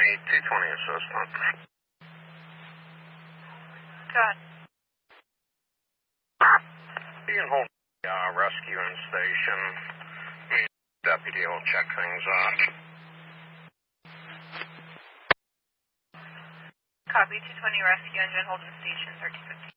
220 assistant. Go ahead. You can hold rescue in station. Deputy will check things out. Copy 220 rescue engine, hold in station 1350.